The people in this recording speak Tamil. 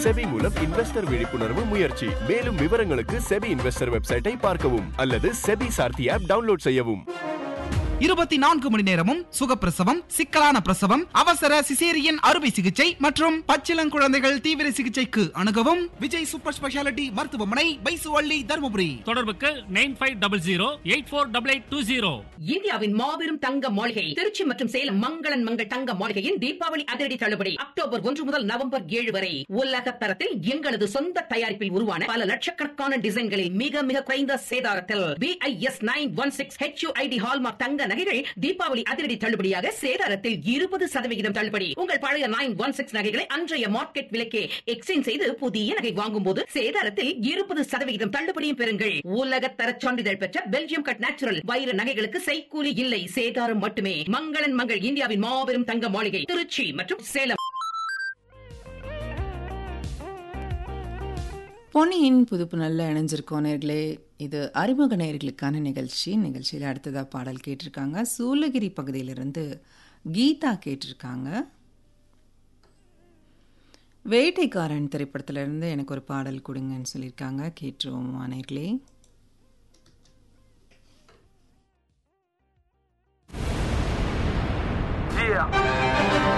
செபி மூலம் இன்வெஸ்டர் விழிப்புணர்வு முயற்சி. மேலும் விவரங்களுக்கு செபி இன்வெஸ்டர் வெப்சைட்டை பார்க்கவும் அல்லது செபி சார்த்தி ஆப் டவுன்லோட் செய்யவும். 24 மணி நேரமும் சுகப்பிரசவம், சிக்கலான பிரசவம், அவசர சிசேரியன் அறுவை சிகிச்சை மற்றும் பச்சிளங்குழந்தைகள் தீவிர சிகிச்சைக்கு அணுகவும் விஜய் சூப்பர் ஸ்பெஷாலிட்டி மருத்துவமனை, பைசுவள்ளி, தருமபுரி. தொடர்புக்கு 9500848820. இந்தியாவின் மாபெரும் தங்க மாளிகை திருச்சி மற்றும் சேலம் மங்களன் மங்கள் தங்க மாளிகையின் தீபாவளி அதிரடி தள்ளுபடி அக்டோபர் 1 முதல் நவம்பர் 7 வரை. உலக தரத்தில் எங்களது சொந்த தயாரிப்பில் உருவான பல லட்சக்கணக்கான டிசைன்களில் மிக மிக குறைந்த சேதாரத்தில் BIS 916 HUID ஹால்மார்க் தங்க நகைகள் தீபாவளி அதிரடி தள்ளுபடியாக சேதாரத்தில் 20% தள்ளுபடி. உங்கள் பழைய 916 நகைகளை அன்றைய மார்க்கெட் விலைக்கே எக்ஸ்சேஞ்ச் செய்து புதிய நகை வாங்கும் போது சேதாரத்தில் 20% தள்ளுபடியும் பெறுங்கள். உலக தர சான்றிதழ் பெற்ற பெல்ஜியம் கட் நேச்சுரல் வைர நகைகளுக்கு செய்கூலி இல்லை, சேதாரம் மட்டுமே. மங்களன் மங்கள் இந்தியாவின் மாபெரும் தங்க மாளிகை திருச்சி மற்றும் சேலம். பொன்னியின் புதுப்பு நல்ல இணைஞ்சிருக்கோம் நேர்களே. இது அறிமுக நேயர்களுக்கான நிகழ்ச்சி. நிகழ்ச்சியில் அடுத்ததாக பாடல் கேட்டிருக்காங்க. சூளகிரி பகுதியிலிருந்து கீதா கேட்டிருக்காங்க. வேட்டைக்காரன் திரைப்படத்திலிருந்து எனக்கு ஒரு பாடல் கொடுங்கன்னு சொல்லியிருக்காங்க. கேட்டுருவோம் நேர்களே. Yeah.